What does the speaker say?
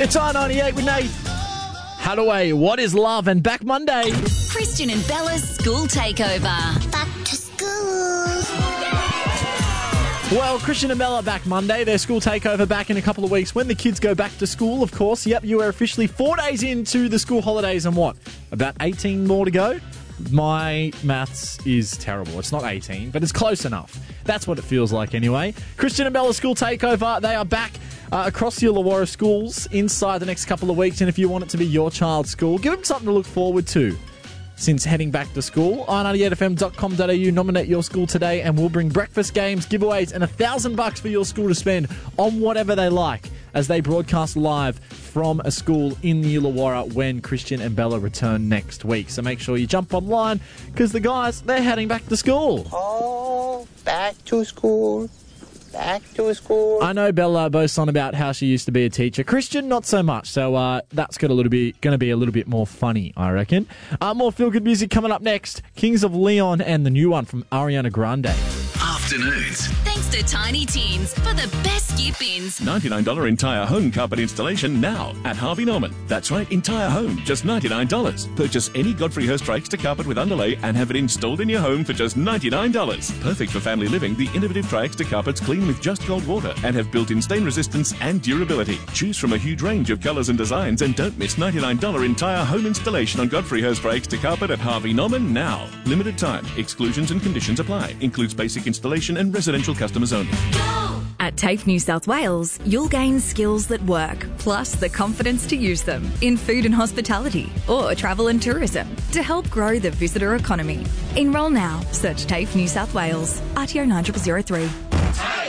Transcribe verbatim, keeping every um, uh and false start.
It's R ninety-eight with Nate Hattaway. What is love? And back Monday. Christian and Bella's school takeover. Back to school. Well, Christian and Bella back Monday. Their school takeover back in a couple of weeks when the kids go back to school, of course. Yep, you are officially four days into the school holidays and what? About eighteen more to go? My maths is terrible. It's not eighteen, but it's close enough. That's what it feels like anyway. Christian and Bella school takeover. They are back uh, across the Illawarra schools inside the next couple of weeks. And if you want it to be your child's school, give them something to look forward to since heading back to school. i ninety-eight f m dot com dot a u. Nominate your school today and we'll bring breakfast games, giveaways and a thousand bucks for your school to spend on whatever they like as they broadcast live from a school in the Illawarra when Christian and Bella return next week. So make sure you jump online because the guys, they're heading back to school. Oh, back to school. Back to school. I know Bella boasts on about how she used to be a teacher. Christian, not so much. So uh, that's got a little bit, going to be a little bit more funny, I reckon. Uh, more feel-good music coming up next. Kings of Leon and the new one from Ariana Grande. Afternoons. Thanks to Tiny Tins for the best skip-ins. ninety-nine dollars entire home carpet installation now at Harvey Norman. That's right, entire home, just ninety-nine dollars. Purchase any Godfrey Hirst Trakes carpet with underlay and have it installed in your home for just ninety-nine dollars. Perfect for family living, the innovative Trakes carpets clean with just cold water and have built-in stain resistance and durability. Choose from a huge range of colours and designs and don't miss ninety-nine dollars entire home installation on Godfrey Hirst Trakes carpet at Harvey Norman now. Limited time. Exclusions and conditions apply. Includes basic installation and residential customers only. At TAFE New South Wales, you'll gain skills that work, plus the confidence to use them in food and hospitality or travel and tourism to help grow the visitor economy. Enrol now. Search TAFE New South Wales. R T O nine zero zero three.